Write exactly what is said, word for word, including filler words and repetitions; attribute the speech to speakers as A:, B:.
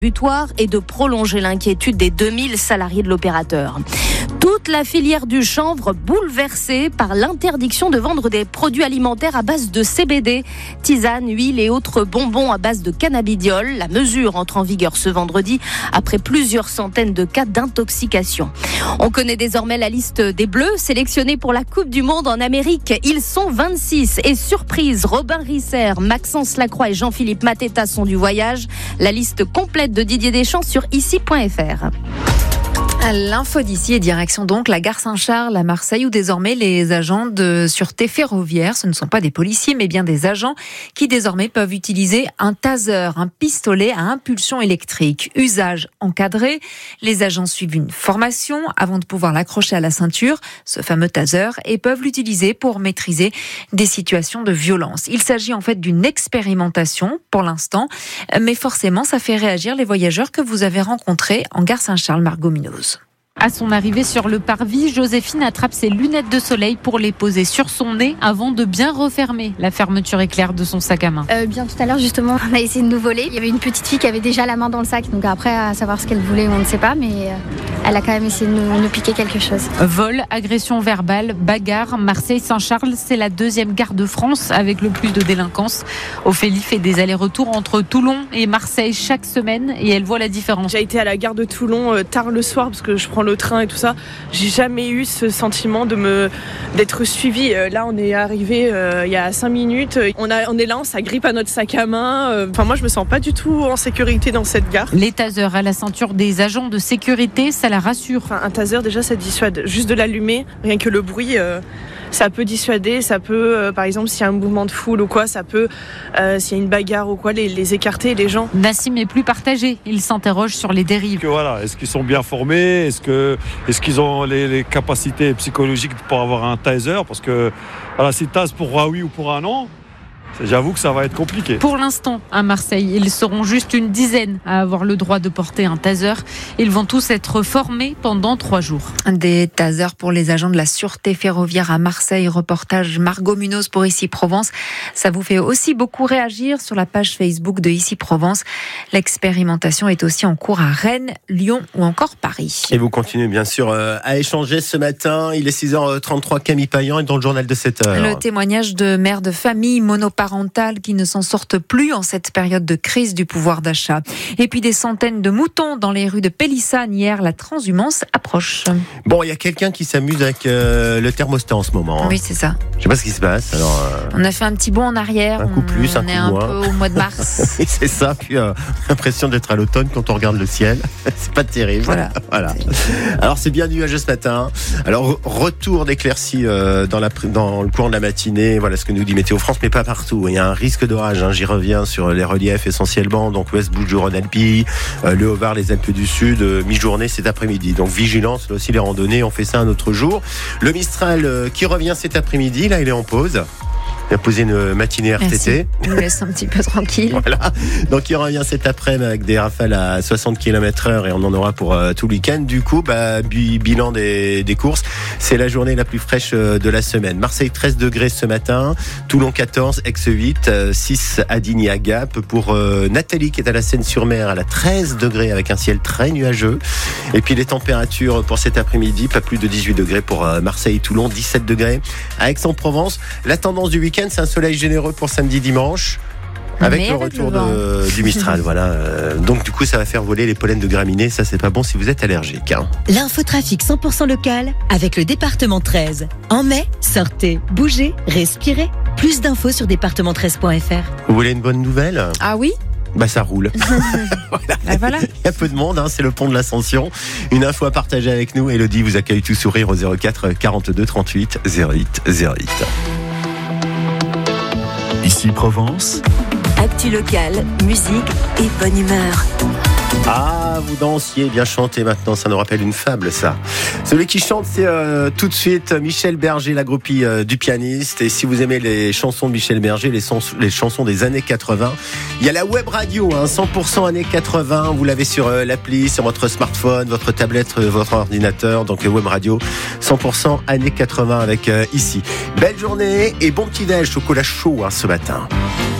A: butoir et de prolonger l'inquiétude des deux mille salariés de l'opérateur. Toute la filière du chanvre bouleversée par l'interdiction de vendre des produits alimentaires à base de C B D, tisanes, huiles et autres bonbons à base de cannabidiol. La mesure entre en vigueur ce vendredi après plusieurs centaines de cas d'intoxication. On connaît désormais la liste des Bleus sélectionnés pour la Coupe du Monde en Amérique. Ils sont vingt-six et surprise, Robin Risser, Maxence Lacroix et Jean-Philippe Mateta sont du voyage. La liste complète de Didier Deschamps sur ici point f r.
B: L'info d'ici est direction donc la gare Saint-Charles à Marseille où désormais les agents de sûreté ferroviaire, ce ne sont pas des policiers mais bien des agents qui désormais peuvent utiliser un taser, un pistolet à impulsion électrique. Usage encadré, les agents suivent une formation avant de pouvoir l'accrocher à la ceinture, ce fameux taser, et peuvent l'utiliser pour maîtriser des situations de violence. Il s'agit en fait d'une expérimentation pour l'instant, mais forcément ça fait réagir les voyageurs que vous avez rencontrés en gare Saint-Charles, Margot Munoz.
C: À son arrivée sur le parvis, Joséphine attrape ses lunettes de soleil pour les poser sur son nez avant de bien refermer la fermeture éclair de son sac à main.
D: Euh, bien tout à l'heure justement, on a essayé de nous voler. Il y avait une petite fille qui avait déjà la main dans le sac, donc après à savoir ce qu'elle voulait, on ne sait pas, mais elle a quand même essayé de nous, nous piquer quelque chose.
C: Vol, agression verbale, bagarre, Marseille-Saint-Charles, c'est la deuxième gare de France avec le plus de délinquance. Ophélie fait des allers-retours entre Toulon et Marseille chaque semaine et elle voit la différence.
E: J'ai été à la gare de Toulon euh, tard le soir parce que je prends le train et tout ça. J'ai jamais eu ce sentiment de me d'être suivi. Euh, là, on est arrivé euh, il y a cinq minutes. On a on est là, on s'agrippe à notre sac à main. Euh, enfin, moi, je me sens pas du tout en sécurité dans cette gare.
C: Les tasers à la ceinture des agents de sécurité, ça la rassure.
E: Enfin, un taser, déjà, ça dissuade. Juste de l'allumer, rien que le bruit. Euh, Ça peut dissuader, ça peut, euh, par exemple, s'il y a un mouvement de foule ou quoi, ça peut, euh, s'il y a une bagarre ou quoi, les, les écarter, les gens.
C: Nassim est plus partagé. Il s'interroge sur les dérives.
F: Que voilà, est-ce qu'ils sont bien formés ? Est-ce que, est-ce qu'ils ont les, les capacités psychologiques pour avoir un taser ? Parce que voilà, s'ils tasent pour un oui ou pour un non, j'avoue que ça va être compliqué.
C: Pour l'instant, à Marseille, ils seront juste une dizaine à avoir le droit de porter un taser. Ils vont tous être formés pendant trois jours.
B: Des tasers pour les agents de la sûreté ferroviaire à Marseille. Reportage Margot Munoz pour Ici Provence. Ça vous fait aussi beaucoup réagir sur la page Facebook de Ici Provence. L'expérimentation est aussi en cours à Rennes, Lyon ou encore Paris.
G: Et vous continuez bien sûr à échanger ce matin. Il est six heures trente-trois, Camille Payan est dans le journal de sept heures.
B: Le témoignage de mères de famille monoparentales qui ne s'en sortent plus en cette période de crise du pouvoir d'achat. Et puis des centaines de moutons dans les rues de Pélissane hier, la transhumance approche.
G: Bon, il y a quelqu'un qui s'amuse avec euh, le thermostat en ce moment. Hein.
B: Oui, c'est ça.
G: Je sais pas ce qui se passe. Alors, euh...
B: on a fait un petit bond en arrière.
G: Un coup plus,
B: on
G: un coup
B: est un
G: moins.
B: peu au mois de mars.
G: Oui, c'est ça. Puis euh, l'impression d'être à l'automne quand on regarde le ciel. C'est pas terrible.
B: Voilà.
G: voilà. Alors c'est bien nuageux ce matin. Alors retour d'éclaircies euh, dans, la, dans le courant de la matinée. Voilà ce que nous dit Météo France, mais pas partout. Il y a un risque d'orage, hein. J'y reviens sur les reliefs essentiellement, donc Ouest Bouches-du-Rhône-Alpes, euh, le Haut-Var, les Alpes du Sud, euh, mi-journée cet après-midi. Donc vigilance, là aussi les randonnées, on fait ça un autre jour. Le Mistral euh, qui revient cet après-midi, là il est en pause. Il a posé une matinée R T T.
B: Il nous laisse un petit peu tranquille.
G: Voilà. Donc il revient cet après-midi avec des rafales à soixante kilomètres heure et on en aura pour euh, tout le week-end. Du coup, bah, bilan des, des courses, c'est la journée la plus fraîche euh, de la semaine. Marseille treize degrés ce matin, Toulon quatorze, Aix huit, euh, six à Digny à Gap. Pour euh, Nathalie qui est à la Seine-sur-Mer, elle a treize degrés avec un ciel très nuageux. Et puis les températures pour cet après-midi, pas plus de dix-huit degrés pour euh, Marseille-Toulon, dix-sept degrés à Aix-en-Provence. La tendance du week-end, c'est un soleil généreux pour samedi-dimanche. Avec
B: Mais
G: le
B: avec
G: retour
B: le
G: de, du Mistral, voilà. Euh, donc du coup, ça va faire voler les pollens de graminées. Ça, c'est pas bon si vous êtes allergique. Hein.
H: L'infotrafic cent pour cent local avec le département treize. En mai, sortez, bougez, respirez. Plus d'infos sur département treize point f r.
G: Vous voulez une bonne nouvelle ?
B: Ah oui ?
G: Bah ça roule. Voilà.
B: Bah voilà.
G: Il y a peu de monde, hein, c'est le pont de l'Ascension. Une info à partager avec nous. Elodie vous accueille tout sourire au zéro quatre quarante-deux trente-huit zéro huit zéro huit.
I: Ici Provence.
H: Actu local, musique et bonne humeur.
G: Ah, vous dansiez, bien chanté maintenant, ça nous rappelle une fable, ça. Celui qui chante, c'est euh, tout de suite Michel Berger, la groupie euh, du pianiste. Et si vous aimez les chansons de Michel Berger, les, sons, les chansons des années quatre-vingts, il y a la web radio, hein, cent pour cent années quatre-vingts. Vous l'avez sur euh, l'appli, sur votre smartphone, votre tablette, euh, votre ordinateur. Donc web radio, cent pour cent années quatre-vingts avec euh, ici. Belle journée et bon petit déj, chocolat chaud hein, ce matin.